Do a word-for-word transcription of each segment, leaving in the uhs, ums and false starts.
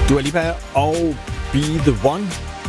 Dua Lipa og Be The One.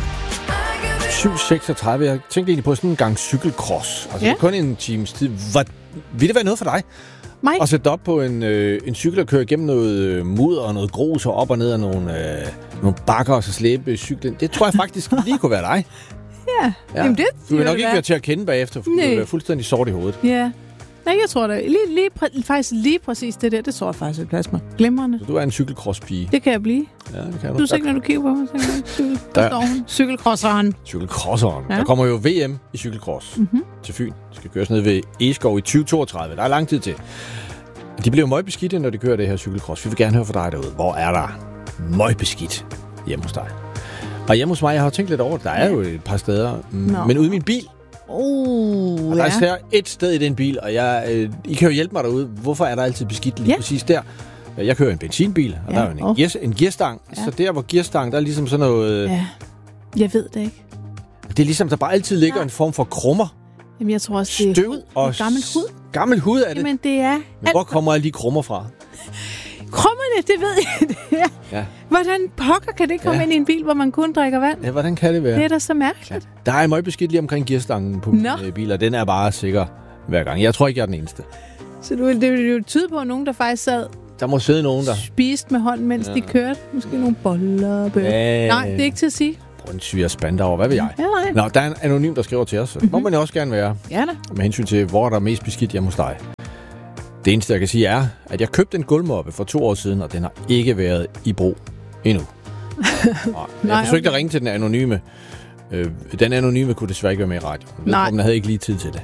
syv seksogtredive. Jeg tænkte egentlig på sådan en gang cykelcross. Altså ja. kun en times tid. Hvad, vil det være noget for dig? Mig? At sætte op på en, øh, en cykel og køre igennem noget mudder og noget grus og op og ned af nogle, øh, nogle bakker og så slæbe cyklen. Det tror jeg faktisk lige kunne være dig. Ja, ja. Jamen det Du vil nok ikke være. være til at kende bagefter, for Nej. du vil være fuldstændig sort i hovedet. Ja. Nej, jeg tror da lige, lige, præ- faktisk lige præcis det der, det tror jeg faktisk vil passe mig. Glimrende. Så du er en cykelcross-pige. Det kan jeg blive. Ja, det kan du. Du er sikkert, når du kigger på mig, så cykel, der står hun. Cykelcrosseren. Cykelcrosseren. Ja. Der kommer jo V M i cykelcross mm-hmm. til Fyn. Det skal køres ned ved Egeskov i tyve toogtredive. Der er lang tid til. De bliver møgbeskidte, når de kører det her cykelcross. Vi vil gerne høre fra dig derude. Hvor er der møgbeskidt hjemme hos dig? Og hjemme hos mig, jeg har tænkt lidt over det. Der er jo et par steder. Nå. Men ude i min bil. Uh, og der ja. er et sted i den bil, og jeg, øh, I kan jo hjælpe mig derude. Hvorfor er der altid beskidt lige ja. præcis der? Jeg kører en benzinbil, og ja. der er jo en, oh. gear, en gearstang. Ja. Så der, hvor gearstang, der er ligesom sådan noget... Ja, jeg ved det ikke. Det er ligesom, der bare altid ligger ja. en form for krummer. Jamen, jeg tror også, det er hud. Og gammel hud. Gammel hud er det? Jamen, det er... Men hvor kommer alle de krummer fra? Krummerne, det ved jeg. Det er. Ja. Hvordan pokker kan det komme ja. ind i en bil, hvor man kun drikker vand? Ja, hvordan kan det være? Det er da så mærkeligt. Ja. Der er meget beskidt lige omkring gearstangen på no. min bil, og den er bare sikker hver gang. Jeg tror ikke, jeg er den eneste. Så du, det vil jo tyde på nogen, der faktisk sad... Der må sidde nogen, der... Spiste med hånden, mens ja. de kørte. Måske nogle boller og bøger. Ja. Nej, det er ikke til at sige. Prøv en syre spand over. Hvad ved jeg? Ja, nej. Nå, der er en anonym, der skriver til os. Mm-hmm. Må man jo også gerne være. Ja da. Med hensyn til, hvor der er mest beskidt hjemme hos dig. Det eneste, jeg kan sige, er, at jeg købte en gulvmoppe for to år siden, og den har ikke været i brug endnu. Nej, jeg forsøgte okay. at ringe til den anonyme. Øh, den anonyme kunne desværre ikke være med i radioen. Nej. Den havde ikke lige tid til det.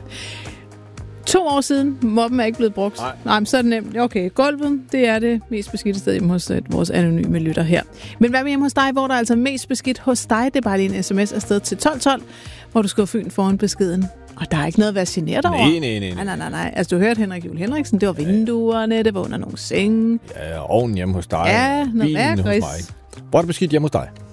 To år siden, moppen er ikke blevet brugt. Nej. Nej, men så er det nemt. Okay, gulvet, det er det mest beskidte sted hjemme hos vores anonyme lytter her. Men hvad med hjemme hos dig, hvor der er altså mest beskidt hos dig? Det er bare lige en sms afsted til tolv tolv, hvor du skriver Fyn foran beskeden. Og der er ikke noget at være generet over. Nej, nej, nej. Nej, nej, nej, nej. Altså, du hørte Henrik Juhl Henriksen. Det var vinduerne, det var under nogle senge. Ja, ovnen hjemme hos dig. Ja, noget bilen hos mig. Hvor er det beskidt hjemme hos dig?